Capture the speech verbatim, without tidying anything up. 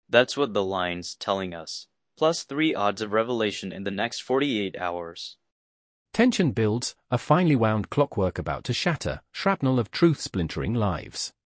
That's what the line's telling us. Plus three odds of revelation in the next forty-eight hours. Tension builds, a finely wound clockwork about to shatter, shrapnel of truth splintering lives.